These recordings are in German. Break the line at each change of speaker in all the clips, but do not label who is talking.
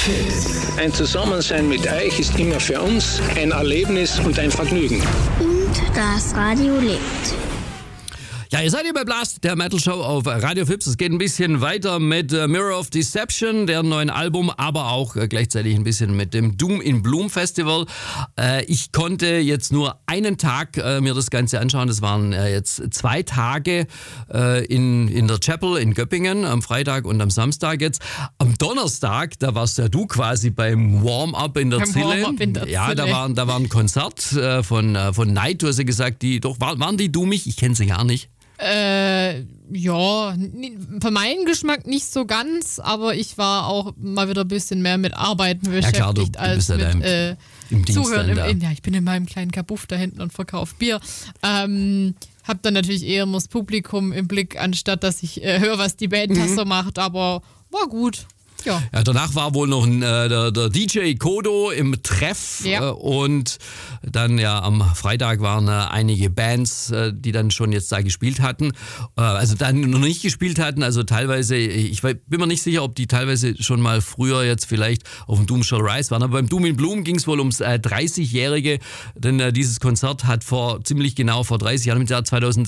Ein Zusammensein mit euch ist immer für uns ein Erlebnis und ein Vergnügen.
Und das Radio lebt.
Ja, ihr seid hier bei Blast, der Metal Show auf Radio Fips. Es geht ein bisschen weiter mit Mirror of Deception, deren neuen Album, aber auch gleichzeitig ein bisschen mit dem Doom in Bloom Festival. Ich konnte jetzt nur einen Tag mir das Ganze anschauen. Das waren jetzt 2 Tage in der Chapel in Göppingen, am Freitag und am Samstag jetzt. Am Donnerstag, da warst ja du quasi beim Warm-up in der Zille. Ja, da war ein Konzert von Night. Du hast ja gesagt, waren die doomig? Ich kenne sie gar nicht.
Ja, für meinen Geschmack nicht so ganz, aber ich war auch mal wieder ein bisschen mehr mit Arbeiten beschäftigt,
ja, klar, du
als
bist ja
mit
im
Zuhören. Ja, ich bin in meinem kleinen Kabuff da hinten und verkaufe Bier. Hab dann natürlich eher immer das Publikum im Blick, anstatt dass ich höre, was die Band da so macht, aber war gut. Ja,
danach war wohl noch der DJ Kodo im Treff und dann am Freitag waren einige Bands, die dann schon jetzt da gespielt hatten, also dann noch nicht gespielt hatten, also teilweise, ich bin mir nicht sicher, ob die teilweise schon mal früher jetzt vielleicht auf dem Doom Shall Rise waren, aber beim Doom in Bloom ging es wohl ums 30-Jährige, denn dieses Konzert hat ziemlich genau vor 30 Jahren, im Jahr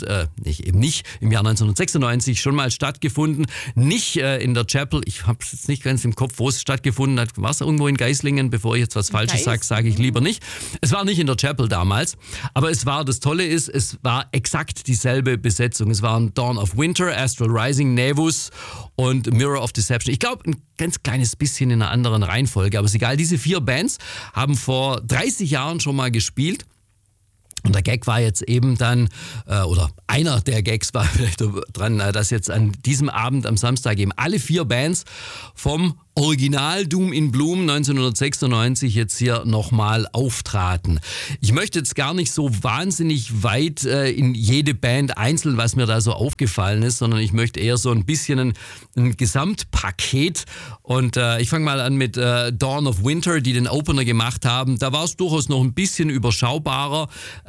1996 schon mal stattgefunden, nicht in der Chapel, ich habe es jetzt nicht ganz im Kopf, wo es stattgefunden hat. War es irgendwo in Geislingen? Bevor ich jetzt was Falsches sage ich lieber nicht. Es war nicht in der Chapel damals, aber das Tolle ist, es war exakt dieselbe Besetzung. Es waren Dawn of Winter, Astral Rising, Nevus und Mirror of Deception. Ich glaube, ein ganz kleines bisschen in einer anderen Reihenfolge, aber ist egal. Diese 4 Bands haben vor 30 Jahren schon mal gespielt. Und der Gag war jetzt eben dann, oder einer der Gags war vielleicht dran, dass jetzt an diesem Abend am Samstag eben alle 4 Bands vom Original Doom in Bloom 1996 jetzt hier nochmal auftraten. Ich möchte jetzt gar nicht so wahnsinnig weit in jede Band einzeln, was mir da so aufgefallen ist, sondern ich möchte eher so ein bisschen ein Gesamtpaket. Und ich fange mal an mit Dawn of Winter, die den Opener gemacht haben. Da war es durchaus noch ein bisschen überschaubarer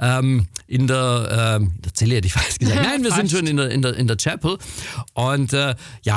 in der Zelle, hätte ich fast gesagt. Nein, wir sind schon in der Chapel. Und der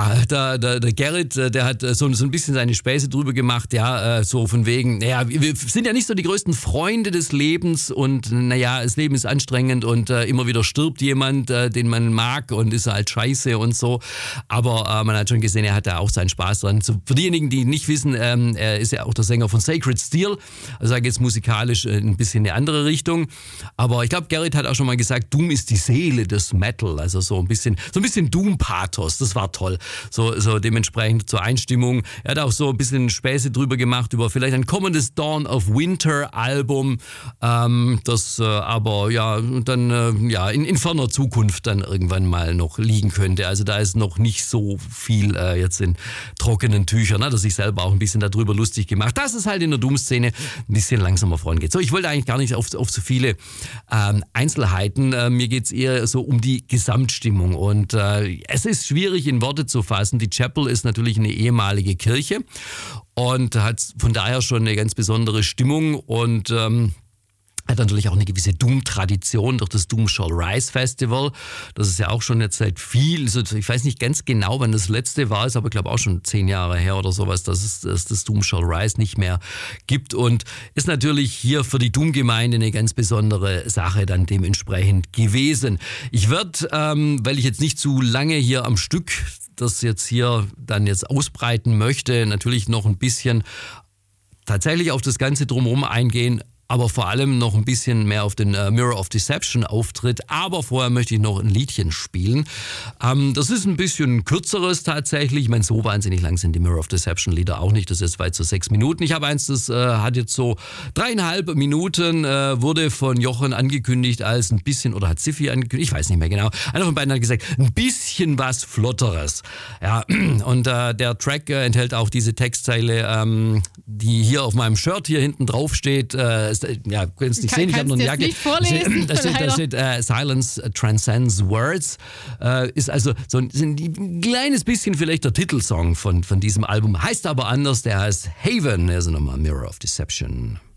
Gerrit, der hat so ein bisschen seine Späße drüber gemacht, so von wegen, wir sind ja nicht so die größten Freunde des Lebens und das Leben ist anstrengend und immer wieder stirbt jemand, den man mag und ist halt scheiße und so, aber man hat schon gesehen, er hat da auch seinen Spaß dran. So, für diejenigen, die nicht wissen, er ist ja auch der Sänger von Sacred Steel, also da geht es musikalisch ein bisschen in eine andere Richtung, aber ich glaube, Gerrit hat auch schon mal gesagt, Doom ist die Seele des Metal, also so ein bisschen Doom-Pathos, das war toll, so dementsprechend zur Einstimmung. Er hat auch so ein bisschen Späße drüber gemacht über vielleicht ein kommendes Dawn of Winter Album, das aber dann in ferner Zukunft dann irgendwann mal noch liegen könnte. Also da ist noch nicht so viel jetzt in trockenen Tüchern. Hat er sich selber auch ein bisschen darüber lustig gemacht, dass es halt in der Doom-Szene ein bisschen langsamer vorangeht. So, ich wollte eigentlich gar nicht auf so viele Einzelheiten. Mir geht es eher so um die Gesamtstimmung und es ist schwierig in Worte zu fassen. Die Chapel ist natürlich eine ehemalige Kirche und hat von daher schon eine ganz besondere Stimmung und hat natürlich auch eine gewisse Doom-Tradition durch das Doom Shall Rise Festival. Das ist ja auch schon jetzt seit ich weiß nicht ganz genau, wann das letzte war, ist aber glaube auch schon 10 Jahre her oder sowas, dass es das Doom Shall Rise nicht mehr gibt und ist natürlich hier für die Doom-Gemeinde eine ganz besondere Sache dann dementsprechend gewesen. Ich werde, weil ich jetzt nicht zu lange hier am Stück das jetzt hier dann ausbreiten möchte, natürlich noch ein bisschen tatsächlich auf das Ganze drumherum eingehen, aber vor allem noch ein bisschen mehr auf den Mirror of Deception Auftritt. Aber vorher möchte ich noch ein Liedchen spielen. Das ist ein bisschen kürzeres tatsächlich. Ich meine, so wahnsinnig lang sind die Mirror of Deception Lieder auch nicht. Das ist jetzt weit so 6 Minuten. Ich habe eins, das hat jetzt so 3,5 Minuten, wurde von Jochen angekündigt als ein bisschen, oder hat Siffi angekündigt, ich weiß nicht mehr genau. Einer von beiden hat gesagt, ein bisschen was Flotteres. Ja, und der Track enthält auch diese Textzeile, die hier auf meinem Shirt hier hinten drauf steht. Ja, könnt ihr nicht sehen, ich habe noch eine Jacke. Da steht Silence transcends words. Ist also so ein kleines bisschen vielleicht der Titelsong von diesem Album. Heißt aber anders, der heißt Haven. Also nochmal Mirror of Deception.